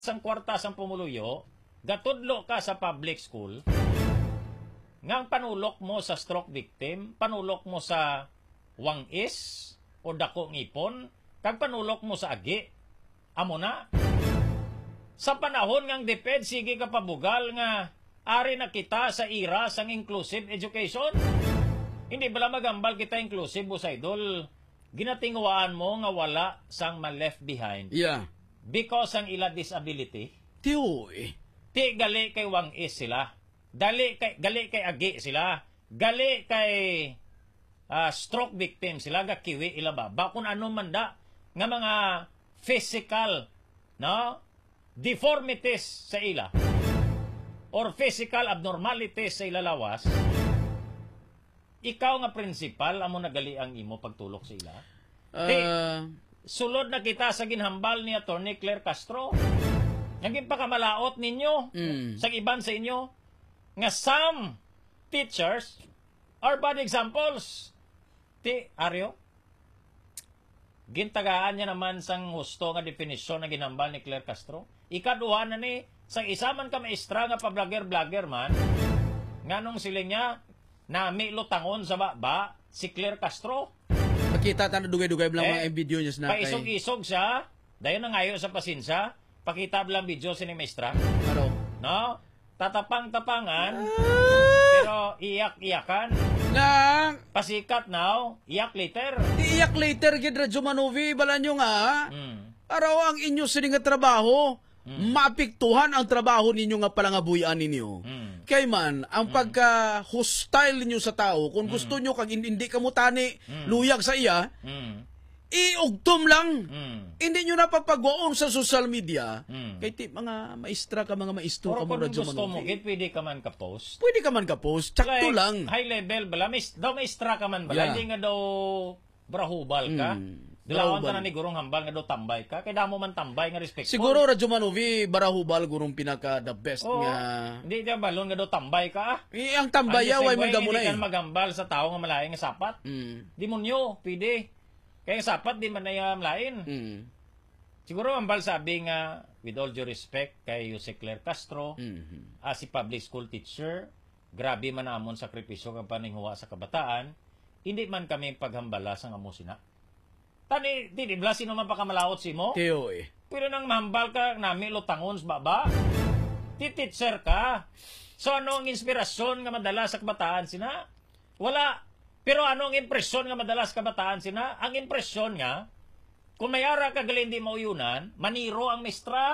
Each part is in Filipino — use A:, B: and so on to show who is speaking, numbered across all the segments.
A: sang kwarta sang pumuluyo, gatudlo ka sa public school, ngang panulok mo sa stroke victim, panulok mo sa wangis o dako ngipon, kag panulok mo sa agi. Amo na. Sa panahon ngang deped, sige ka pabugal nga ari na kita sa era sang inclusive education. Hindi bala magambal kita inclusive, Boss Idol. Ginatingwaan mo nga wala sang ma-left behind.
B: Yeah.
A: Because ang ila disability,
B: Tiyoy.
A: ti gali kay wangis sila. Gali kay agi sila. Gali kay stroke victim sila, ga kiwi ila ba kung ano man da nga mga physical, no, deformities sa ila or physical abnormalities sa ila lawas. Ikaw nga principal amo nagali ang imo pagtulok sa ila. Sulod na kita sa ginhambal ni Attorney Claire Castro. Naging pakamalaot ninyo sa iban sa inyo nga some teachers are bad examples. Ti Aryo, gintagaan niya naman sang husto nga definisyon na ginhambal ni Claire Castro. Ikaduha na ni sang isaman ka maestra nga pa-vlogger man, nganong sila niya nami lutangon sa baba si Claire Castro.
B: Pakita tayo dugay-dugay bilang mga video niya na kay...
A: Paisog-isog siya, dayon na ngayo sa pasinsa, pakita bilang video si ni maestra.
B: Ano?
A: No? Tatapang-tapangan, pero iyak-iyakan.
B: Nga!
A: Pasikat now, iyak later.
B: Iyak later, Gidra Jumanovi, bala nyo nga, araw ang inyo sining nga trabaho, maapektuhan ang trabaho ninyo nga palangabuyan ninyo. Kay man, ang pagka-hostile ninyo sa tao, kung gusto nyo kag hindi ka mutani, luyag sa iya, iugtom lang. Hindi nyo napapagwaon sa social media. Kay ti, mga maestra ka, mga maestro ka mo, Radyo
A: gusto mo, pwede ka man ka-post.
B: Pwede ka man ka-post, tsakto
A: like,
B: lang.
A: High level, bala, daw maestra ka man bala, hindi nga daw brahubal ka. Dilawan ka na ni gurong hambal nga daw tambay ka. Kaya damo man tambay nga respectful.
B: Siguro, Radyo Manovi, barahubal gurong pinaka the best nga.
A: Hindi ka balon nga daw tambay ka.
B: Ang tambay, way man gamuna
A: Hindi ka magambal sa tao nga malayo nga sapat. Demonyo, pwede. Kaya sapat di man na yung lain. Siguro ang bal sabi nga, with all due respect kay Jose Claire Castro, as a public school teacher, grabe man amon sakripisyo kang paninghuwa sa kabataan, hindi man kami paghambala sa ngamusina. Tani, di ba sino man pakamalaot si mo?
B: Teo eh.
A: Pero nang mahambal ka, nami lutangon sa baba. Ti-teacher ka. So ano ang inspirasyon nga madala sa kabataan sina? Wala. Pero ano ang impresyon nga madalas kabataan sina? Ang impresyon nga, kung may ara ka gali hindi mo yunan, maniro ang mestra.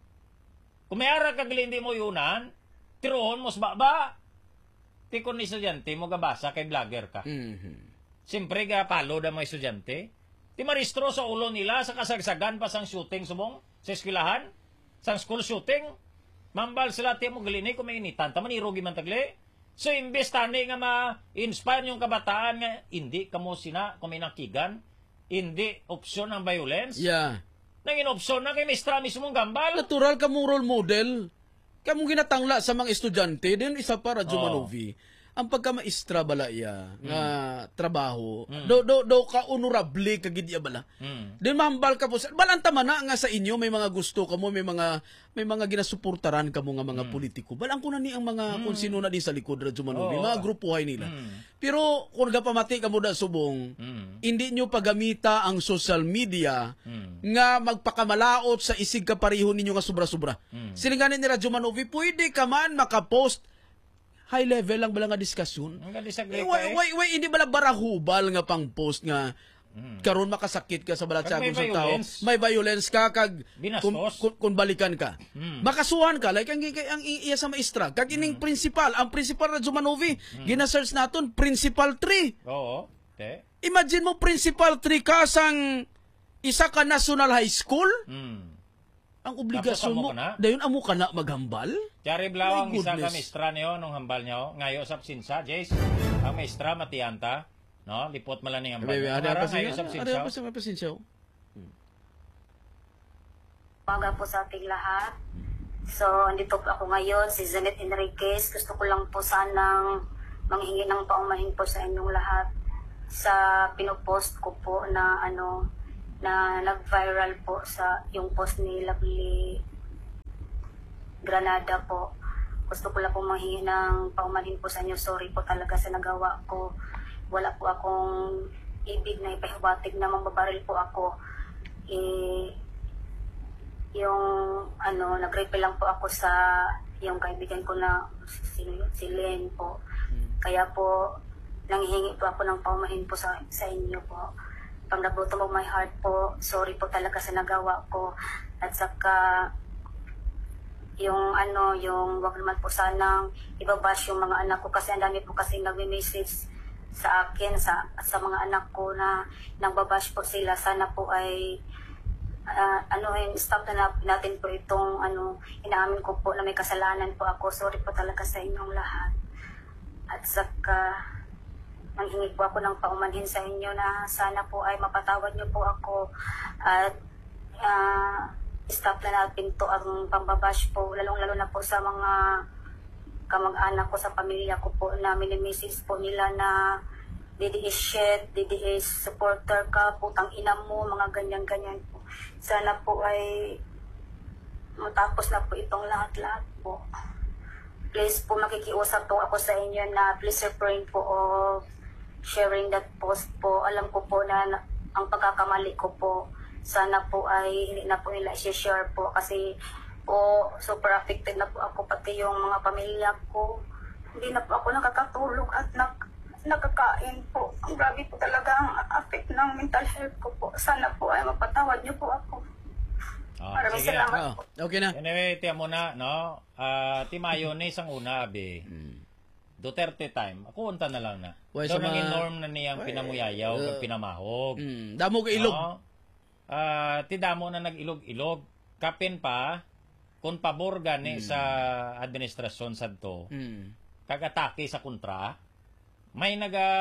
A: Kung may ara ka gali hindi mo yunan, tirohon mo sa baba. Ti kung estudyante mo gabasa kay vlogger ka. Siyempre ga palo da mga estudyante. Ti maristro sa ulo nila sa kasagsagan pa sang shooting subong sa eskwelahan, sang school shooting. Mambal sila ti mo gali ni kung may initan, maniro giman tagli. So, imbes tani nga ma-inspire yung kabataan nga, hindi kamo sina, kung may nakigan, hindi opsyon ang violence.
B: Yeah.
A: Nangin opsyon na kay Mistra mismong gambal.
B: Natural kamong role model. Kamong ginatangla sa mga estudyante, din isa para Jumanovi. Ang pagka-maestra bala iya, nga trabaho, do ka honorable kagid iya bala. Din mahambal ka po, balang tama na nga sa inyo, may mga gusto kamo, may mga ginasuportaran kamo nga mga politiko. Balang ko na ni ang mga kung sino na din sa likod, Radyo Manovi, mga grupuhay nila. Pero kung gapamati kamo da subong, hindi nyo pagamita ang social media nga magpakamalaot sa isig kapareho ninyo nga sobra-sobra. Silinganin ni Radyo Manovi, pwede ka man makapost high level lang bala nga diskusyon. Why hindi bala barahubal nga pang post nga karon makasakit ka sa balatsagong sa tao. May violence ka kag kung balikan ka. Makasuhan ka like ang iya sa maestra kag ining principal, ang principal Radyo Manovi, gina-search naton principal 3.
A: Oo.
B: Imagine mo principal 3 ka sang isa ka national high school? Ang obligasyon mo, dayon amo ka na maghambal?
A: Jari Blawang isa ka maestra niyo nung hambal niyo, ngayo sa psinsa, Jace, ang maestra matiyanta, no? Lipot mala ni hambal.
B: Ada pa sa psinsa.
C: Umaga po sa ating lahat. So, andito po ako ngayon, si Janet Enriquez. Gusto ko lang po sanang manghingi ng paumahin po sa inyong lahat sa pinopost ko po na na nag-viral po sa yung post ni Lovely Granada po. Gusto ko lang po manghingi ng paumanhin po sa inyo. Sorry po talaga sa nagawa ko. Wala po akong ibig na ipahiwatig na mambabaril po ako. Yung nag-repel lang po ako sa yung kaibigan ko na si Len po. Kaya po, nanghihingi po ako ng paumanhin po sa inyo po. From the bottom of my heart po, sorry po talaga sa nagawa ko. At saka, yung wag naman po sanang ibabash yung mga anak ko kasi ang dami po kasi nagme-message sa akin, sa mga anak ko na nang babash po sila. Sana po ay stop na natin po itong inaamin ko po na may kasalanan po ako. Sorry po talaga sa inyong lahat. At saka nanghingi po ako ng paumanhin sa inyo na sana po ay mapatawad niyo po ako at stop na natin to ang pambabash po, lalong-lalo na po sa mga kamag-anak ko, sa pamilya ko po na mini-message po nila na DDS shit, DDS supporter ka, putang ina mo, mga ganyan-ganyan po. Sana po ay matapos na po itong lahat-lahat po. Please po, makikiusap po ako sa inyo na please refrain po of sharing that post po. Alam ko po na ang pagkakamali ko po. Sana po ay hindi na po nila i-share po kasi po super affected na po ako, pati yung mga pamilya ko. Hindi na po ako nakakatulog at nakakain po. Ang grabe po talaga ang affect ng mental health ko po. Sana po ay mapatawad niyo po ako. Maraming
A: sige.
C: salamat po.
B: Okay na.
A: Anyway, tiyan mo na, no? Timayo ni isang una, abi. Duterte time. Ako unta na lang na.
B: Uy,
A: So,
B: sa mga-
A: nanging norm na niyang pinamuyayaw, pinamahog.
B: Damo ka ilog.
A: No? Ti damo na nag-ilog-ilog. Kapin pa, kung pabor gani sa administrasyon sadto, kagatake sa kontra, may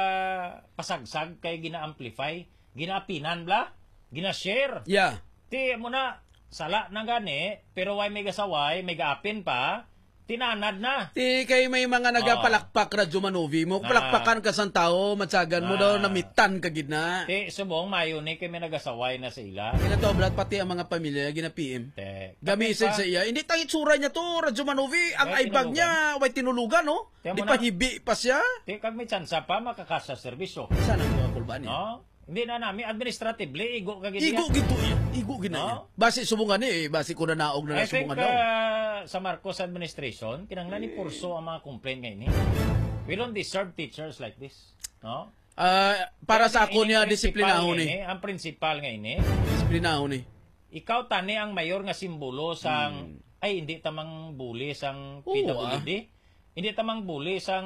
A: pasagsag kay gina-amplify, gina-apinan bla, gina-share.
B: Yeah.
A: Ti mo na, sala na gani, pero why may gasaway, may gaapin pa, tinanad na.
B: Ti kay may mga nagapalakpak Radyo Manovi mo. Palakpakan ka sa tao, matsagan mo daw namitan ka gidna.
A: Ti subong mayo ni kay may nagasaway na sa ila.
B: Kinatoblat pati ang mga pamilya gina-PM.
A: Te,
B: Gamisin sa iya. Hindi tayo itsura niya to, Radyo Manovi. Ang
A: May
B: aibag niya, way tinulugan, no?
A: Tiyan mo
B: Di
A: na.
B: pa hibi pa siya.
A: ti kag may tsansa pa makakasa serbisyo.
B: Sana ang mga kulbaan niya.
A: No? Hindi na namin administratively igo kagid
B: Igo gito iya. Igo gina
A: No?
B: niya. Basi subungan eh. Basi ko na naog na
A: I think
B: subungan daw.
A: sa Marcos administration, kinanglan ni purso ang mga complaint ngayon. We don't deserve teachers like this. No?
B: Para sa ako
A: Ini
B: niya,
A: principal
B: disiplinahon
A: ngayon
B: eh.
A: Ang principal ngayon
B: Disiplinahon eh.
A: ikaw tani ang mayor nga simbolo sang ay hindi tamang bully sang PWD. Hindi tamang bully sang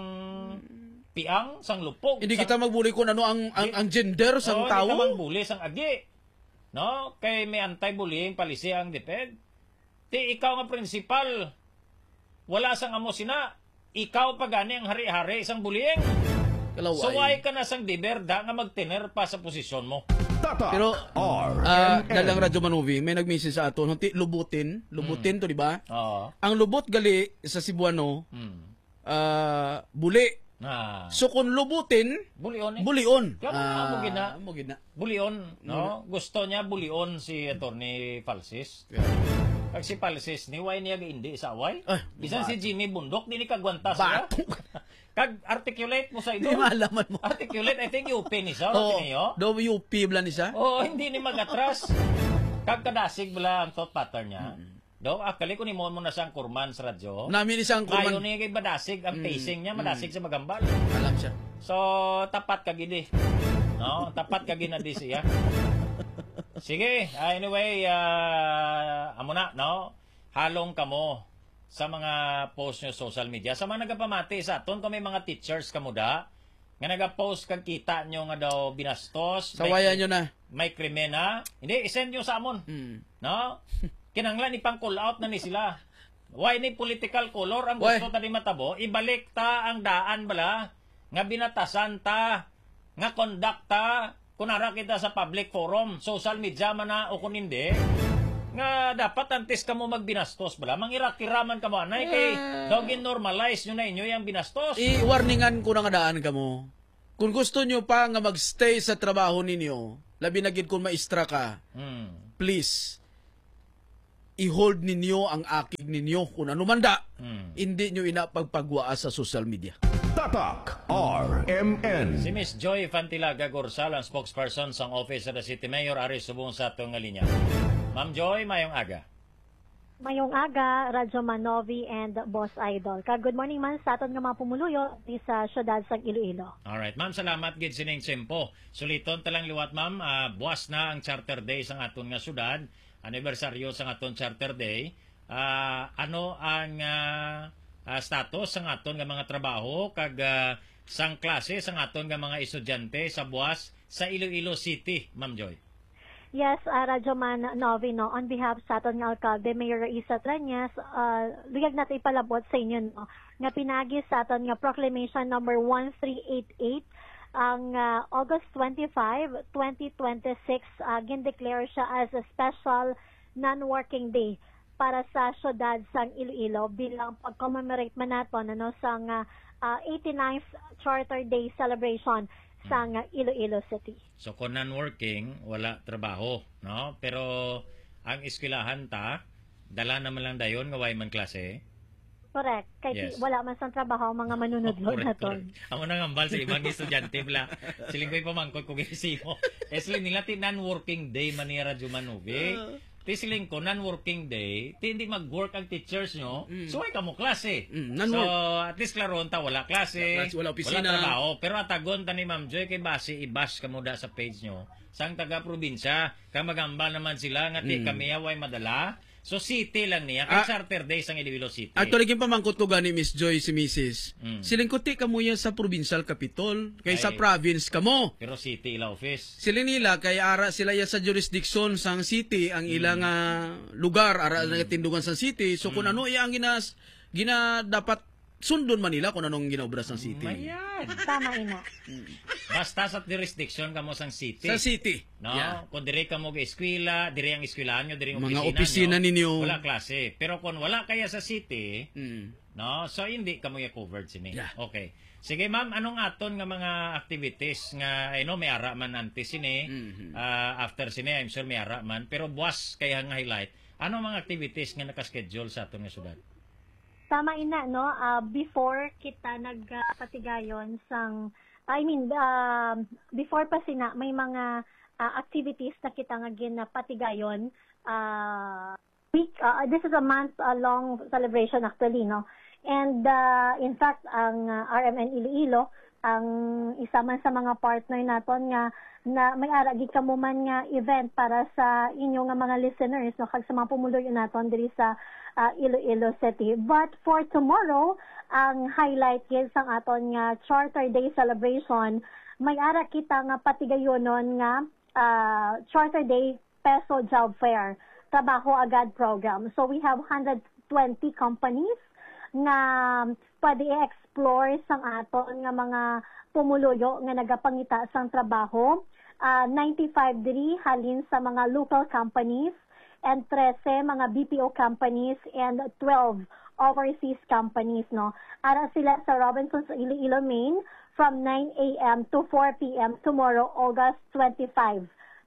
A: piang, sang lupog.
B: Hindi kita magbuli kung ano ang gender sa
A: Hindi
B: tao.
A: tamang bully sang agi. No? Kay may anti-bullying policy ang DepEd. Ti ikaw nga principal, wala sang amo sina. Ikaw pa gani ang hari-hari sang bullying.
B: Kalaway.
A: So why ka na sang diberda nga magtener pa sa posisyon mo?
B: Pero dalang Radyo Manovi, may nag-message sa aton, hunti lubutin to, di ba?
A: Oo.
B: Ang lubot gali sa Cebuano, buli. So kung lubutin,
A: Bulion eh.
B: bulion.
A: Kaya mo gina.
B: mo gina.
A: Bulion, no? Gusto niya bulion si Atty. Falsis. Pag si Falsis ni why niya hindi sa away? Bisan si Jimmy Bundok di ni kagwanta siya. Kag articulate mo sa ito.
B: Di malaman mo.
A: Articulate, I think UP ni siya.
B: Do UP bla ni siya?
A: Hindi ni magatras. Kag kadasig bala ang thought pattern niya. Do, akali ko ni mo na siyang kurman sa radyo.
B: Namin isang
A: Kayo
B: kurman.
A: ni kay badasig ang pacing niya, madasig sa magambal.
B: Alam siya.
A: So, tapat ka gidi. No? Tapat ka ginadi siya. Sige, anyway, amo na, no? Halong kamo sa mga post nyo social media. Sa mga nagapamati sa aton, kung may mga teachers kamo da, nga nagapost kag kita nyo nga daw binastos.
B: Sawayan nyo na.
A: May krimen na. Hindi, isend nyo sa amon. No? Kinanglan ipang call out na ni sila. Why ni political color ang gusto ta di matabo? Ibalik ta ang daan bala nga binatasan ta nga conduct ta kunara kita sa public forum, social media man na o kun hindi nga dapat antes kamo magbinastos bala mangirakiraman kamo anay kay daw normalize nyo na inyo yung binastos.
B: I-warningan ko na nga daan kamo. Kung gusto nyo pa nga magstay sa trabaho ninyo, labi na gid kung maistra ka, please, i-hold ninyo ang akig ninyo kung ano man da.
A: Hmm.
B: Hindi nyo inapagpagwaa sa social media.
D: Tatak RMN.
A: Si Miss Joy Fantilaga Gorsal, ang spokesperson sa Office of the City Mayor, ari subong sa atong nga linya. Ma'am Joy, mayong aga.
E: Mayong aga, Radyo Manovi and Boss Idol. Good morning man sa aton nga mga pumuluyo di sa syudad sa Iloilo.
A: Alright, ma'am, salamat gid sining sempo. Suliton talang liwat, ma'am, buwas na ang Charter Day sa aton nga syudad. Anibersaryo sa aton Charter Day. Ano ang status sa aton nga mga trabaho kag sang klase sa aton nga mga estudyante sa buwas sa Iloilo City, Ma'am Joy?
E: Yes, Radyo Manovi, no, on behalf sa aton nga alkalde, Mayor Isa Trañas, luyag natin ipalabot sa inyo, no, nga pinagi sa aton nga Proclamation number 1388, ang August 25, 2026, gindeclare siya as a special non-working day para sa syudad sang Iloilo bilang pag-commemorate man naton ano sang 89th Charter Day celebration sang Iloilo City.
A: So kung non-working, wala trabaho, no? Pero ang eskwelahan ta, dala naman lang dayon nga way man klase.
E: Correct. Kay
A: Yes.
E: wala man sang trabaho ang mga manunodlod naton.
A: Amo nang ambal sa ibang estudyante bla. Siling ko'y pamangkot kung isimo. Siling nila ti non-working day manira Jumanovi. Ti siling ko non-working day, ti hindi mag-work ang teachers nyo. So ay kamo klase. So at least klaron ta wala klase,
B: Wala opisina.
A: wala trabaho. Pero atagon ta ni Ma'am Joy kay base i-bash kamo da sa page nyo. Sang taga probinsya, kang magambal naman sila nga ti kami way madala. So city lang niya, kay Charter Day sang Iloilo City.
B: Actually, pamangkot ko gani Miss Joy si Mrs. Siling kuti kamo yan sa provincial capital, kay sa
A: Ay.
B: province kamo.
A: Pero city ila office.
B: Sila nila kay ara sila ya sa jurisdiction sang city ang ilang lugar ara nga tindungan sang city. So kung ano iya ang gina dapat sundon Manila kung anong ginaobra sang city.
A: Ayan.
E: Tama ina.
A: Basta sa jurisdiction kamo sang city.
B: Sa city.
A: No,
B: Yeah.
A: kung dire ka mo eskwela, dire ang eskwelahan nyo, dire ang
B: Mga
A: opisina
B: opisina ninyo.
A: wala klase. Pero kung wala kaya sa city,
B: Mm.
A: no, so hindi ka mo covered sini.
B: Yeah.
A: Okay. Sige ma'am, anong aton nga mga activities nga may ara man antes sini, after sini I'm sure may ara man, pero buwas kaya nga highlight. Ano mga activities nga naka-schedule sa aton nga syudad?
E: Tama ina, no? Before kita nagpatigayon sang, before pa sina, may mga activities na kita nga ginapatigayon. This is a month-long celebration actually, no? And in fact, ang RMN Iloilo, ang isa man sa mga partner naton nga na may ara gid kamo man nga event para sa inyo nga mga listeners no kag sa mga pumuloy naton diri sa Iloilo City. But for tomorrow, ang highlight gid sang aton nga Charter Day celebration, may ara kita nga patigayonon nga Charter Day Peso Job Fair, Trabaho Agad program. So we have 120 companies nga pwede i-explore sang aton nga mga pumuluyo nga nagapangita sang trabaho. 95 diri halin sa mga local companies and 13 mga BPO companies and 12 overseas companies, no. Ara sila sa Robinsons Iloilo, Maine from 9 a.m. to 4 p.m. tomorrow, August 25,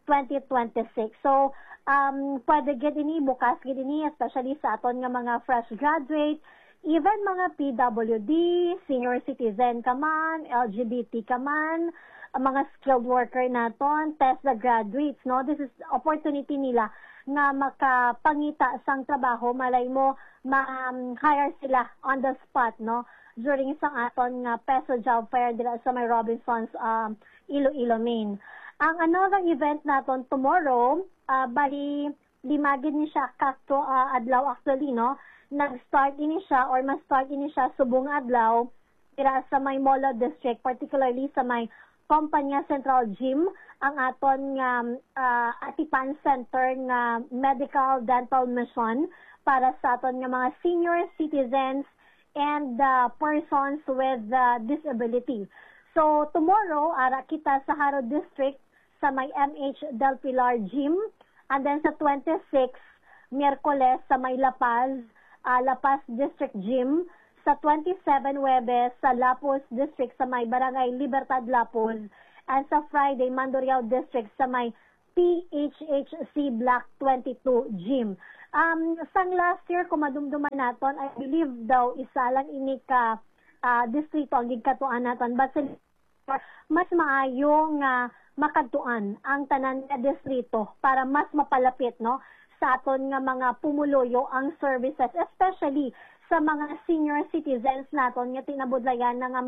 E: 2026. So, pwede gid ini bukas gid ini especially sa aton nga mga fresh graduate, even mga PWD, senior citizen ka man, LGBT ka man, mga skilled worker naton, TESDA graduates, no? This is opportunity nila nga makapangita sang trabaho, malay mo ma-hire sila on the spot, no? During isang aton nga Peso Job Fair dira sa may Robinsons Iloilo, Maine. Ang another event naton tomorrow, bali limagid ni siya kakto adlaw actually, no? Nag-start ini siya or ma-start ini siya subong adlaw dira sa may Molo District, particularly sa may Kompanya Central Gym, ang aton nga Atipan Center nga Medical Dental Mission para sa aton nga mga senior citizens and persons with disability. So tomorrow ara kita sa Haro District sa may MH Del Pilar Gym, and then sa 26 Miyerkules sa may La Paz District Gym, sa 27 Webes sa Lapuz District sa may Barangay Libertad Lapuz, and sa Friday Mandurriao District sa may PHHC Block 22 Gym. sang last year, kung madumduman naton, I believe daw, isa lang ini ka distrito ang gigkatuan naton. But mas maayo nga makadtuan ang tanan nga distrito para mas mapalapit, no, sa aton nga mga pumuluyo ang services, especially sa mga senior citizens naton nga tinabudlayan na nga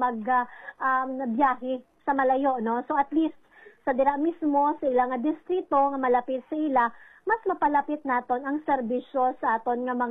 E: biyahe sa malayo, no. So at least sa dira mismo sa ilang nga distrito nga malapit sa ila, mas mapalapit naton ang serbisyo sa aton nga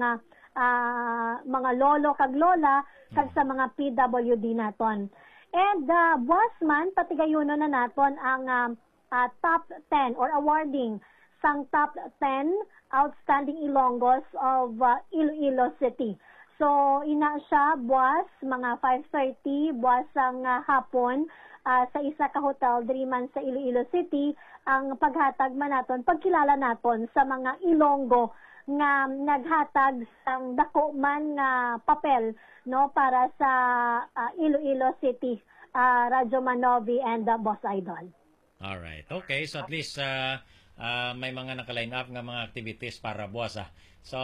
E: mga lolo kag lola kag sa mga PWD naton. And buwas man patigayuno na naton ang top 10 or awarding sang top 10 outstanding Ilonggos of Iloilo City. So ina siya buwas mga 5:30 buwas ang hapon sa isa ka hotel diri man sa Iloilo City ang paghatag man naton, pagkilala naton sa mga Ilonggo nga naghatag sang dako man nga papel, no, para sa Iloilo City, Radyo Manovi and Boss Idol.
A: Alright. Okay, so at least may mga naka-line up nga mga activities para buwas. So,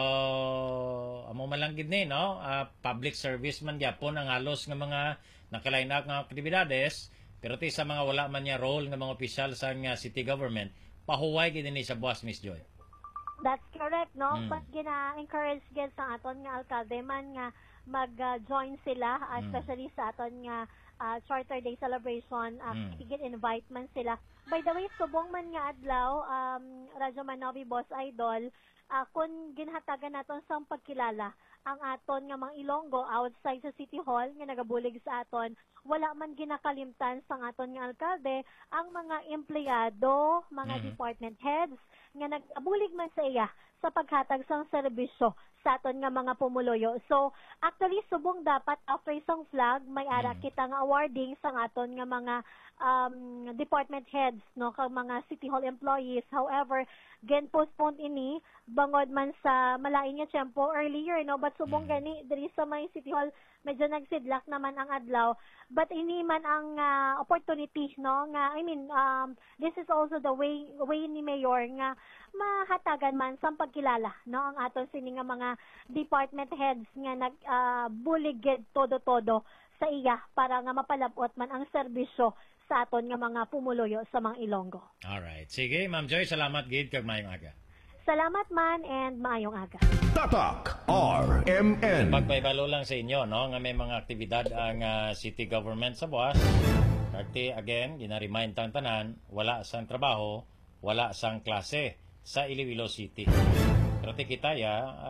A: amo man lang gid ni, no? Public service man gyapon ang halos nga mga naka-line up nga aktibidades, pero ti sa mga wala man niya role nga mga opisyal sa city government, pahuway gid ni sa buwas, Miss Joy.
E: That's correct, no? But gina-encourage gid sa aton nga alkalde man nga mag-join sila, especially sa aton nga Charter Day celebration, invite man sila. By the way, subong man nga adlaw, Radyo Manovi, Boss Idol, kung ginhatagan naton sa pagkilala ang aton nga mga Ilonggo outside sa City Hall nga nagabulig sa aton, wala man ginakalimtan sa aton nga alkalde ang mga empleyado, mga department heads nga nagabulig man sa iya sa paghatag sang serbisyo sa aton nga mga pumuluyo. So, actually, subong dapat after isang flag, may ara kita nga awarding sa aton nga mga department heads, no, kag mga City Hall employees. However, gen postpone ini bangod man sa malain nga tiyempo earlier, no, but subong gani diri sa may City Hall medyo nagsidlak naman ang adlaw, but ini man ang opportunity, no, nga this is also the way ni Mayor nga mahatagan man sa pagkilala, no, ang aton sini nga mga department heads nga nagbulig todo sa iya para nga mapalabot man ang serbisyo sa aton nga mga pumuluyo sa mga Ilonggo.
A: Alright. Sige, Ma'am Joy, salamat gid kag maayong aga.
E: Salamat man and maayong aga.
D: Tatak RMN.
A: Pagpaibalo lang sa inyo, no, nga may mga aktibidad ang city government sa buwas. Kagti again, gina-remind tang tanan, wala sang trabaho, wala sang klase sa Iloilo City. Pero ti kita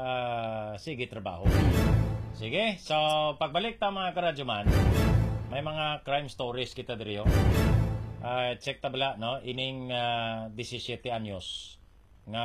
A: sige trabaho. Sige, so pagbalik ta mga karadyoman, may mga crime stories kita diri. Check tabla, no, ining 17 anyos nga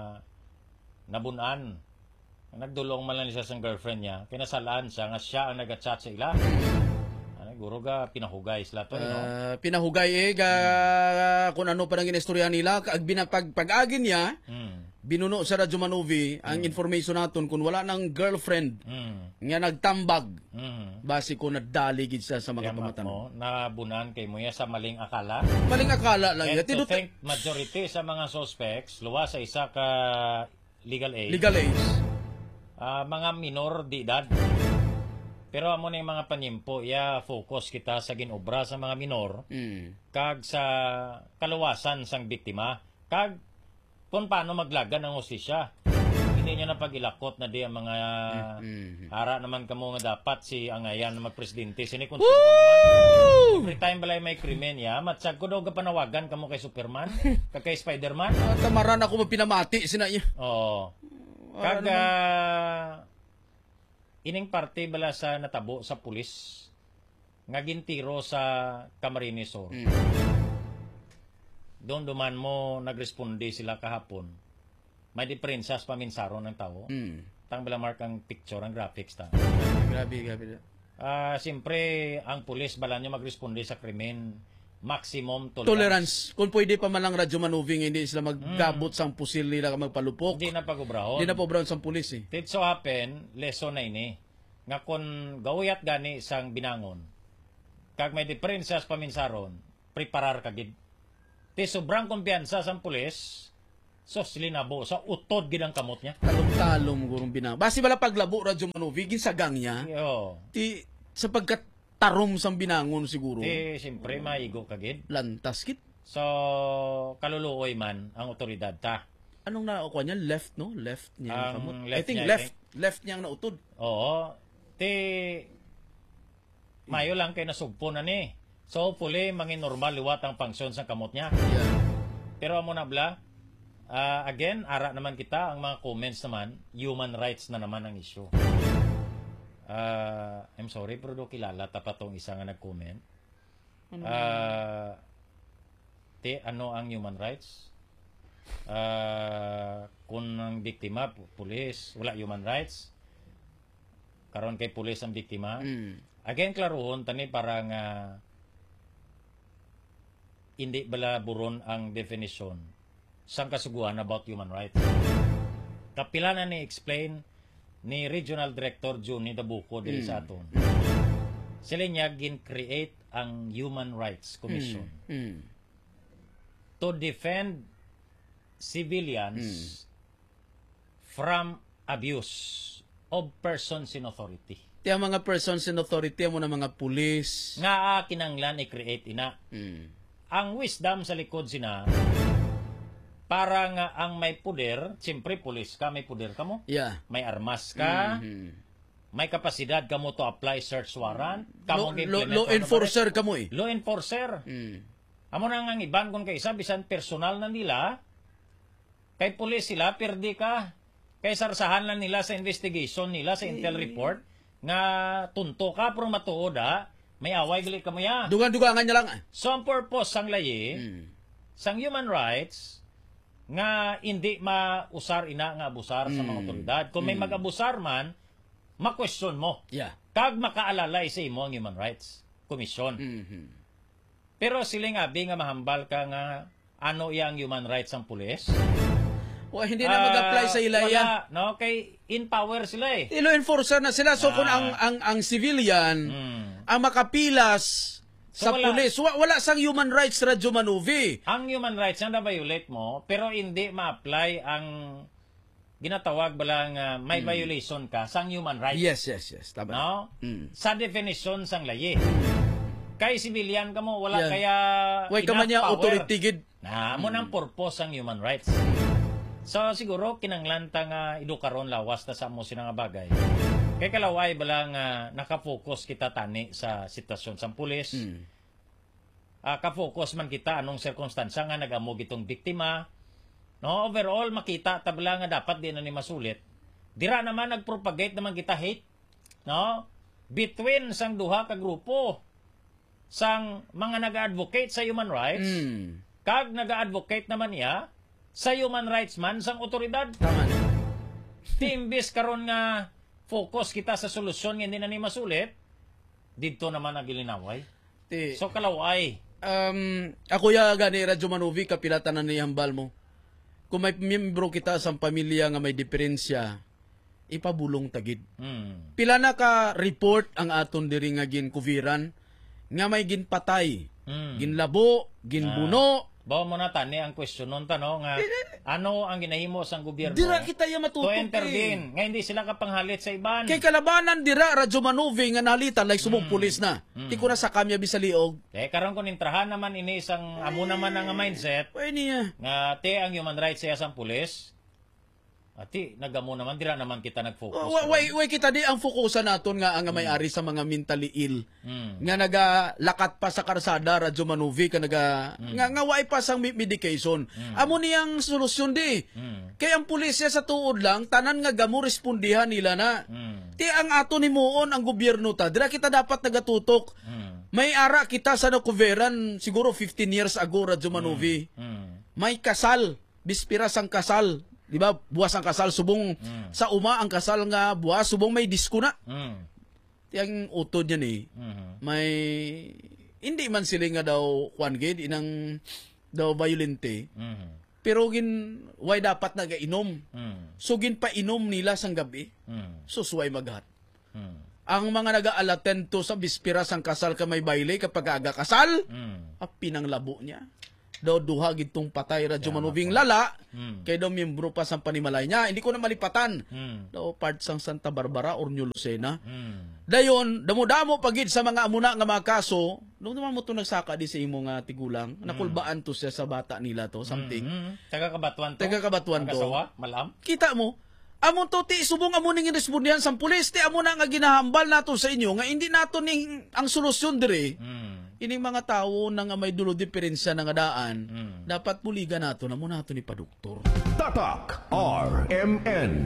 A: nabunan. Nagdulong man lang siya sa girlfriend niya. Kinasalaan siya nga siya ang nag-chat sa ila. Guro ga pinahugay sila to, no?
B: Pinahugay kung ano pa nang inistorya nila. Pag-agin niya, binuno sa Radyo Manovi ang information naton kung wala nang girlfriend nga nagtambag. Base ko nadaligid siya sa mga pamatanon.
A: Nabunan kay mo sa maling akala.
B: Maling akala lang.
A: And to think majority sa mga suspects luwa sa isa ka legal age.
B: Legal age.
A: Mga minor di edad. Pero amo na yung mga panyimpo, focus kita sa ginobra sa mga minor, kag sa kaluwasan sang biktima, kag kung paano maglagan ang hustisya. Hindi nyo na pag-ilakot na di ang mga hara naman kamo nga dapat si Angayan na magpresidente. Sini kung sino naman. Every time balay may krimen matsag ko daw panawagan kamo kay Superman, kay Spiderman.
B: Tamaran ako mapinamati sina niya.
A: Oo. Kag ining parte bala sa natabo sa pulis nga gintiro sa Camarines Sur. Doon duman mo nagresponde sila kahapon. May diferensya sa paminsaron ng tao. Tang bala mark ang picture, ang graphics ta.
B: Grabe.
A: Siyempre, ang pulis bala nyo magresponde sa krimen. Maximum
B: tolerance. Kung pwede pa man lang Radyo Manovi, hindi sila maggabot sang pusil nila magpalupok.
A: Hindi na pagubrahon.
B: Hindi na pagubrahon sang pulis eh.
A: It so happen, lesson na ini. Nga kung gawiyat gani sang binangon, kag may diferensya sa paminsaron, preparar kagid. Ti sobrang kumpiyansa sang pulis, So silinabo sa utod gid ang kamot niya.
B: Talong-talong gurong binang. Basi bala paglabo Radyo Manovi ginsagang niya.
A: Yo.
B: Ti sapagkat tarom sang binangon siguro.
A: Siyempre maigo kagid.
B: Lantas kit.
A: So kaluluoy man ang otoridad ta.
B: Anong nakuha niya? Left, no? Left niya ang kamot.
A: left
B: I think
A: niya,
B: left niya ang nautod.
A: Oo. Mayo lang kay nasugpo na ni. So hopefully mangin normal liwat ang function sa kamot niya.
B: Yeah.
A: Pero amo na bla. Again, ara naman kita ang mga comments naman, human rights na naman ang issue. I'm sorry pero do kilala ta pa tong isa nga nag-comment. Ano ang human rights? Kung ang biktima pulis, wala human rights. Karon kay pulis ang biktima. Again klaruhon tani parang hindi bala buron ang definition sang kasuguan about human rights. Kapila na ni-explain ni Regional Director Juni Dabuco diri sa aton. Sila niya gin-create ang Human Rights Commission to defend civilians from abuse of persons in authority.
B: Tiya mga persons in authority mo na mga pulis.
A: Nga kinanglan i-create ina. Ang wisdom sa likod sina para nga ang may puder, siyempre pulis ka, may puder ka mo.
B: Yeah.
A: May armas ka, may kapasidad ka mo to apply search warrant.
B: Law enforcer ka mo eh.
A: Law enforcer. Amo na nga iban kung kaysa, bisan personal na nila, kay pulis sila, perdi ka. Kay sarsahan lang nila sa investigation nila, sa intel report, nga tunto ka, pero matuod may away gali ka mo ya.
B: Dugan-dugangan niya lang.
A: So ang purpose sang layi, sang human rights, nga hindi mausar ina nga abusar sa mga otoridad. Kung may mag-abusar man, ma-question mo.
B: Yeah.
A: Kag makaalalay sa imo ang Human Rights Commission. Pero sila nga mahambal ka nga ano yang human rights ang pulis.
B: Hindi na mag-apply sa ilaya.
A: Wala, no? Kay in power sila eh.
B: Law enforcer na sila. So kung ang civilian ang makapilas
A: So,
B: sa pulis, wala sang human rights Radyo Manovi.
A: Ang human rights na violate mo, pero hindi ma-apply ang ginatawag balang may violation ka sang human rights.
B: Yes. Tama.
A: No? Sa definition sang layi. Kay civilian ka mo, wala
B: Yeah.
A: kaya
B: Way ka man niya authority gid.
A: mo nang purpose ang human rights. So siguro kinanglanta nga idukaron lawas na sa mo sinang bagay. Kay kalaway balang nakafocus kita tani sa sitwasyon sang pulis. Ka-focus man kita anong sirkunstansya nga nag-amog itong biktima. No, overall makita tabla nga dapat di na ni masulit. Dira naman nagpropagate naman kita hate, no? Between sang duha ka grupo sang mga nag-advocate sa human rights. Kag nag-advocate naman niya sa human rights man sang otoridad.
B: Tama.
A: Timbis karon nga focus kita sa solusyon nga hindi na ni masulit, dito naman nagilinaway. So kalaway.
B: Ako ya gani Radyo Manovi kapilatan na ni hambal mo. Kung may miyembro kita sa pamilya nga may diferensya, ipabulong tagid. Pila na ka report ang aton diri nga ginkuviran nga may ginpatay, ginlabo, ginbuno.
A: Bawa mo na tani ang question nun no, nga ano ang ginahimo sang gobyerno
B: Dira kita ya matutok
A: to intervene nga hindi sila kapanghalit sa iban.
B: Kay kalabanan dira Radyo Manovi nga nalitan like subong pulis na. Ti ko na sa kamya bisaliog.
A: Karon kun intrahan naman ini isang amo naman nga mindset
B: Pwede niya.
A: nga ang human rights sa sang pulis. Ati nagamo naman dira naman kita nag-focus.
B: Way kita di ang fokusan naton nga ang may-ari sa mga mentally ill. Nga nagalakat pa sa karsada Radyo Manovi ka nga way pa sang medication. Amo niyang solusyon di. Kay ang pulisya sa tuod lang tanan nga gamo respondihan nila na. Ti ang ato ni muon ang gobyerno ta. Dira kita dapat nagatutok. May ara kita sa nakuveran siguro 15 years ago Radyo Manovi. May kasal, bispira sang kasal. Di ba? Buwas ang kasal, subong sa uma ang kasal nga buwas, subong may disko na. Yang utod yan eh. May, hindi man sila nga daw, kwan gid, inang daw violente. Pero way dapat nagainom. So ginpainom nila sang gabi. So suway maghat. Ang mga nag-aalatento sa bispira sang kasal ka may baile kapag aga kasal, pinang labo niya. daw duha gitong patay radyo manubing lala kay daw miyembro pa sa panimalay niya. Hindi ko na malipatan. Daw part sang Santa Barbara or New Lucena. Dayon, damo-damo pagid sa mga amuna nga mga kaso, nung naman mo to nagsaka di sa imo nga tigulang, nakulbaan to siya sa bata nila to, something.
A: Taga-kabatuan to.
B: Taga-kabatuan to.
A: Kasawa, malam.
B: Kita mo, amon to ti subong amo ning respondihan sa pulis, ti amo na nga ginahambal nato sa inyo nga hindi nato ning ang solusyon dire. Ining mga tawo na nga may dulo diferensya na nga daan, dapat puligan nato na mo nato ni paduktor.
D: Tatak RMN.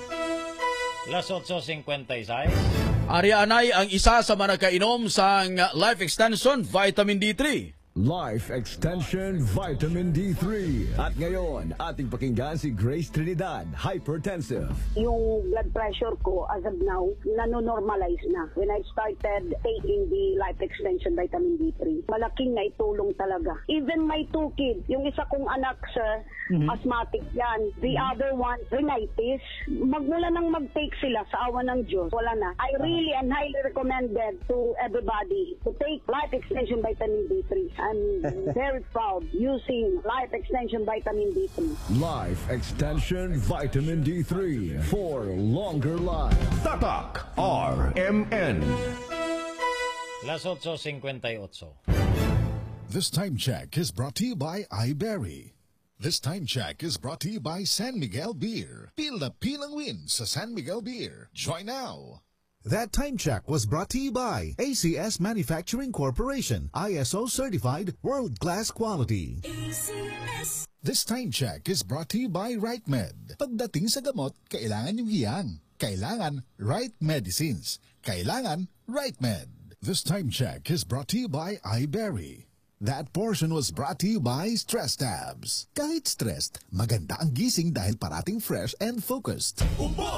A: Las 8:56.
B: Ari anay ang isa sa mga nakainom sa Life Extension Vitamin D3.
F: Life Extension Vitamin D3. At ngayon, ating pakinggan si Grace Trinidad, hypertensive.
G: Yung blood pressure ko as of now, nanonormalize na. When I started taking the Life Extension Vitamin D3, malaking naitulong talaga. Even my two kids, yung isa kong anak, sir, asthmatic yan. The other one, rhinitis. Magmula nang mag-take sila sa awa ng Diyos, wala na. I really and highly recommended to everybody to take Life Extension Vitamin D3. I'm very proud using Life Extension Vitamin D3.
F: Life Extension Vitamin D3 for longer life.
D: Tatak RMN.
A: Las 8:58.
H: This time check is brought to you by iBerry. This time check is brought to you by San Miguel Beer. Feel the pilang win sa San Miguel Beer. Join now.
I: That time check was brought to you by ACS Manufacturing Corporation, ISO certified world-class quality.
H: This time check is brought to you by RightMed. Pagdating sa gamot, kailangan yung hiyang. Kailangan right medicines. Kailangan RightMed. This time check is brought to you by iBerry. That portion was brought to you by Stress Tabs. Kahit stressed, maganda ang gising dahil parating fresh and focused.